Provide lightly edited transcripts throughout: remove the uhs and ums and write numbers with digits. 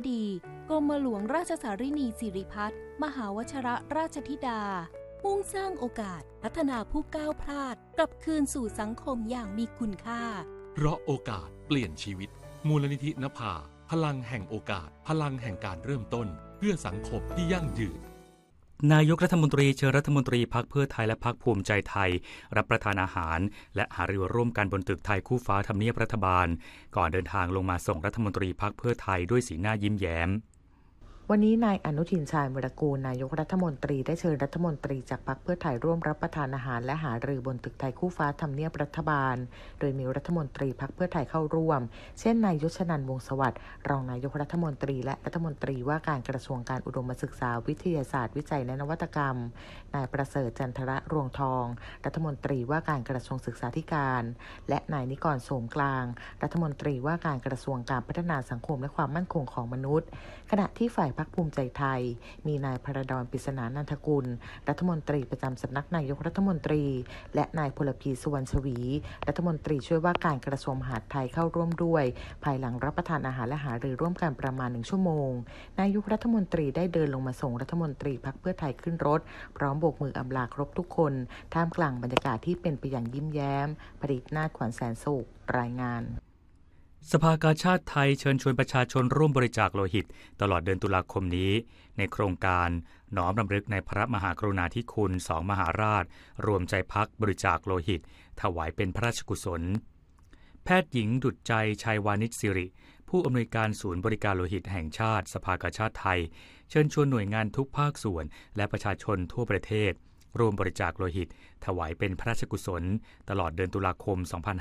ดีกรมหลวงราชสารินีสิริพัฒน์มหาวชิรราชธิดามุ่งสร้างโอกาสพัฒนาผู้ก้าวพลาดกลับคืนสู่สังคมอย่างมีคุณค่าเพราะโอกาสเปลี่ยนชีวิตมูลนิธินภาพลังแห่งโอกาสพลังแห่งการเริ่มต้นเพื่อสังคมที่ยั่งยืนนายกรัฐมนตรีเชิญรัฐมนตรีพรรคเพื่อไทยและพรรคภูมิใจไทยรับประทานอาหารและหารือร่วมกันบนตึกไทยคู่ฟ้าทำเนียบรัฐบาลก่อนเดินทางลงมาส่งรัฐมนตรีพรรคเพื่อไทยด้วยสีหน้ายิ้มแย้มวันนี้นายอนุทินชาญวิรากูลนายกรัฐมนตรีได้เชิญรัฐมนตรีจากพรรคเพื่อไทยร่วมรับประทานอาหารและหารือบนตึกไทยคู่ฟ้าทำเนียบรัฐบาลโดยมีรัฐมนตรีพรรคเพื่อไทยเข้าร่วมเช่นนายยศนันท์วงศ์สวัสดิ์รองนายกรัฐมนตรีและรัฐมนตรีว่าการกระทรวงการอุดมศึกษาวิทยาศาสตร์วิจัยและนวัตกรรมนายประเสริฐจันทระรวงทองรัฐมนตรีว่าการกระทรวงศึกษาธิการและนายนิกรโสมกลางรัฐมนตรีว่าการกระทรวงการพัฒนาสังคมและความมั่นคงของมนุษย์ขณะที่ฝ่ายพรรคภูมิใจไทยมีนายพระดร ปริศนานันทกุลรัฐมนตรีประจำสำนักนายกรัฐมนตรีและนายพลพีสุวรรณชวีรัฐมนตรีช่วยว่าการกระทรวงมหาดไทยเข้าร่วมด้วยภายหลังรับประทานอาหารและหารือร่วมกันประมาณ1 ชั่วโมงนายกรัฐมนตรีได้เดินลงมาส่งรัฐมนตรีพรรคเพื่อไทยขึ้นรถพร้อมโบกมืออำลาครบทุกคนท่ามกลางบรรยากาศที่เป็นไปอย่างยิ้มแย้มผลิตนาถขวัญแสนสุขรายงานสภากาชาดไทยเชิญชวนประชาชนร่วมบริจาคโลหิตตลอดเดือนตุลาคมนี้ในโครงการน้อมรำลึกในพระมหากรุณาธิคุณ2 มหาราชรวมใจพักบริจาคโลหิตถวายเป็นพระราชกุศลแพทย์หญิงดุจใจชัยวานิชสิริผู้อำนวยการศูนย์บริการโลหิตแห่งชาติสภากาชาดไทยเชิญชวนหน่วยงานทุกภาคส่วนและประชาชนทั่วประเทศร่วมบริจาคโลหิตถวายเป็นพระราชกุศลตลอดเดือนตุลาคม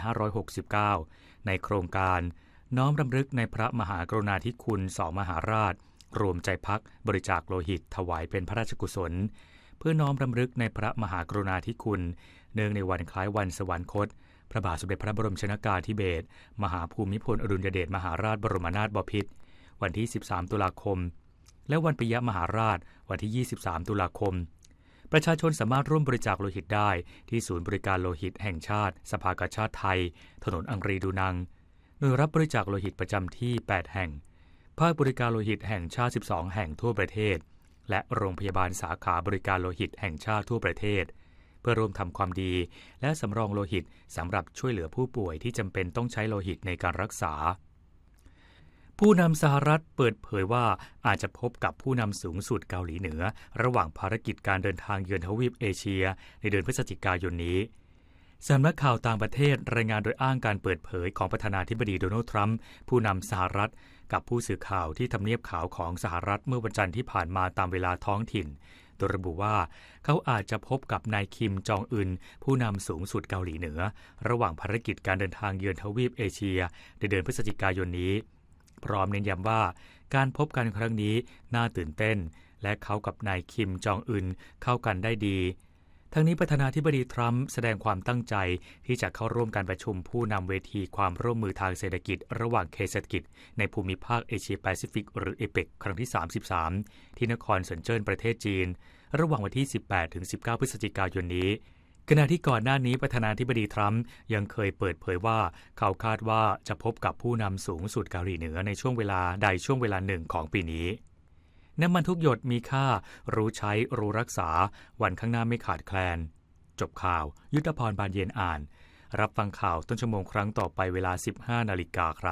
2569 ในโครงการน้อมรำลึกในพระมหากรุณาธิคุณ2 มหาราชรวมใจพักบริจาคโลหิตถวายเป็นพระราชกุศลเพื่อน้อมรำลึกในพระมหากรุณาธิคุณเนื่องในวันคล้ายวันสวรรคตพระบาทสมเด็จพระบรมชนกาธิเบศรมหาภูมิพลอดุลยเดชมหาราชบรมนาถบพิตรวันที่13 ตุลาคมและวันปิยมหาราชวันที่23 ตุลาคมประชาชนสามารถร่วมบริจาคโลหิตได้ที่ศูนย์บริการโลหิตแห่งชาติสภากาชาดไทยถนนอังรีดูนังโดยรับบริจาคโลหิตประจำที่8 แห่งภาคบริการโลหิตแห่งชาติ12 แห่งทั่วประเทศและโรงพยาบาลสาขาบริการโลหิตแห่งชาติทั่วประเทศเพื่อร่วมทำความดีและสำรองโลหิตสำหรับช่วยเหลือผู้ป่วยที่จำเป็นต้องใช้โลหิตในการรักษาผู้นำสหรัฐเปิดเผยว่าอาจจะพบกับผู้นำสูงสุดเกาหลีเหนือระหว่างภารกิจการเดินทางเยือนทวีปเอเชียในเดือนพฤศจิกายนนี้สำนักข่าวต่างประเทศรายงานโดยอ้างการเปิดเผยของประธานาธิบดีโดนัลด์ทรัมป์ผู้นำสหรัฐกับผู้สื่อข่าวที่ทำเนียบขาวของสหรัฐเมื่อวันจันทร์ที่ผ่านมาตามเวลาท้องถิ่นโดยระบุว่าเขาอาจจะพบกับนายคิมจองอึนผู้นำสูงสุดเกาหลีเหนือระหว่างภารกิจการเดินทางเยือนทวีปเอเชียในเดือนพฤศจิกายนนี้พร้อมเน้นย้ำว่าการพบกันครั้งนี้น่าตื่นเต้นและเขากับนายคิมจองอึนเข้ากันได้ดีทั้งนี้ประธานาธิบดีทรัมป์แสดงความตั้งใจที่จะเข้าร่วมการประชุมผู้นำเวทีความร่วมมือทางเศรษฐกิจระหว่างเขตเศรษฐกิจในภูมิภาคเอเชียแปซิฟิกหรือเอเปกครั้งที่33ที่นครเซินเจิ้นประเทศจีนระหว่างวันที่ 18-19 พฤศจิกายนนี้ขณะที่ก่อนหน้านี้ประธานาธิบดีทรัมป์ยังเคยเปิดเผยว่าเขาคาดว่าจะพบกับผู้นำสูงสุดเกาหลีเหนือในช่วงเวลาใดช่วงเวลาหนึ่งของปีนี้น้ำมันทุกหยดมีค่ารู้ใช้รู้รักษาวันข้างหน้าไม่ขาดแคลนจบข่าวยุทธพรบานเย็นอ่านรับฟังข่าวต้นชั่วโมงครั้งต่อไปเวลา 15 นาฬิกาครับ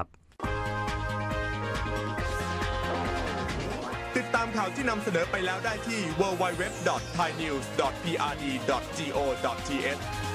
ติดตามข่าวที่นำเสนอไปแล้วได้ที่ www.thainews.prd.go.th